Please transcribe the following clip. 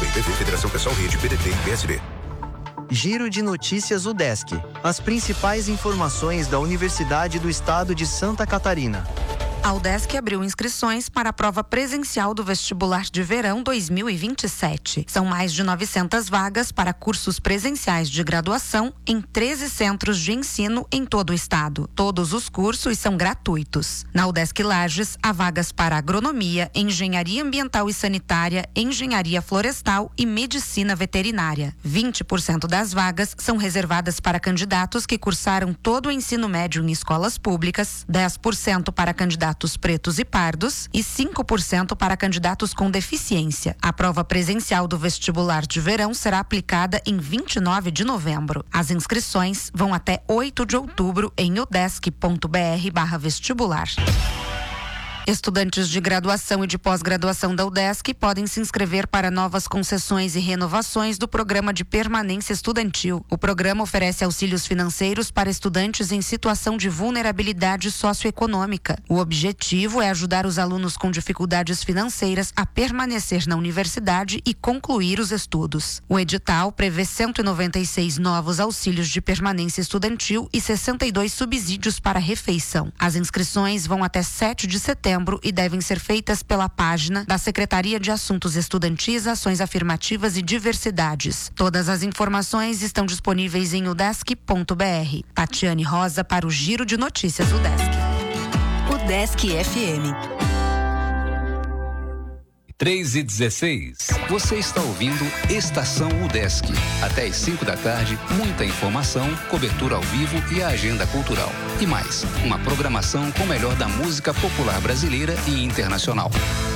PCdoB, PV, Federação Pessoal Rede, PDT e PSB. Giro de Notícias UDESC. As principais informações da Universidade do Estado de Santa Catarina. A UDESC abriu inscrições para a prova presencial do vestibular de verão 2027. São mais de 900 vagas para cursos presenciais de graduação em 13 centros de ensino em todo o estado. Todos os cursos são gratuitos. Na UDESC Lages, há vagas para agronomia, engenharia ambiental e sanitária, engenharia florestal e medicina veterinária. 20% das vagas são reservadas para candidatos que cursaram todo o ensino médio em escolas públicas, 10% para candidatos pretos e pardos e 5% para candidatos com deficiência. A prova presencial do vestibular de verão será aplicada em 29 de novembro. As inscrições vão até 8 de outubro em udesc.br/vestibular. Estudantes de graduação e de pós-graduação da UDESC podem se inscrever para novas concessões e renovações do Programa de Permanência Estudantil. O programa oferece auxílios financeiros para estudantes em situação de vulnerabilidade socioeconômica. O objetivo é ajudar os alunos com dificuldades financeiras a permanecer na universidade e concluir os estudos. O edital prevê 196 novos auxílios de permanência estudantil e 62 subsídios para refeição. As inscrições vão até 7 de setembro e devem ser feitas pela página da Secretaria de Assuntos Estudantis, Ações Afirmativas e Diversidades. Todas as informações estão disponíveis em udesc.br. Tatiane Rosa para o Giro de Notícias UDESC. UDESC FM. 3h16. Você está ouvindo Estação UDESC. Até às 5 da tarde, muita informação, cobertura ao vivo e a agenda cultural. E mais, uma programação com o melhor da música popular brasileira e internacional.